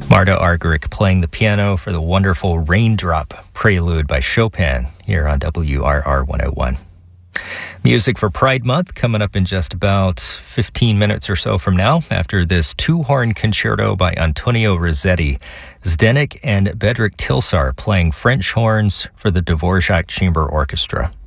Marta Argerich playing the piano for the wonderful Raindrop Prelude by Chopin here on WRR 101. Music for Pride Month coming up in just about 15 minutes or so from now after this two-horn concerto by Antonio Rossetti. Zdenek and Bedřich Tilsar playing French horns for the Dvorak Chamber Orchestra.